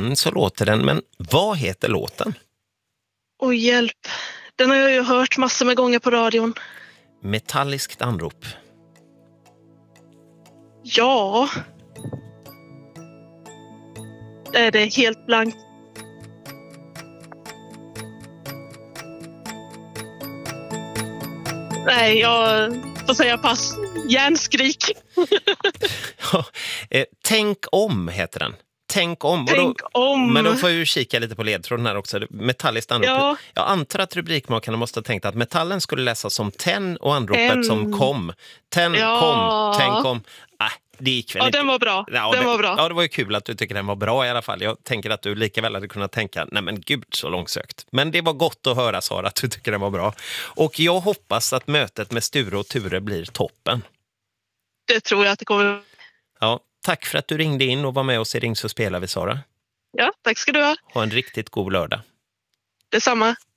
Så låter den, men vad heter låten? Oj, hjälp. Den har jag ju hört massor med gånger på radion. Metalliskt anrop. Ja. Är det helt blankt? Nej, jag får säga pass. Hjärnskrik. Ja, Tänk om heter den. Tänk om. Tänk om. Men då får jag ju kika lite på ledtråden här också. Metalliskt anrop. Ja. Jag antar att rubrikmakarna måste ha tänkt att metallen skulle läsas som tenn och anropet som kom. Tenn, kom, tänk om. Det gick väl inte. Den var bra. Den var bra. Ja, det var ju kul att du tycker den var bra i alla fall. Jag tänker att du lika väl hade kunnat tänka, nej men gud så långsökt. Men det var gott att höra, Sara, att du tycker den var bra. Och jag hoppas att mötet med Sture och Ture blir toppen. Det tror jag att det kommer. Ja, tack för att du ringde in och var med oss i Ring så spelar vi, Sara. Ja, tack ska du ha. Ha en riktigt god lördag. Detsamma.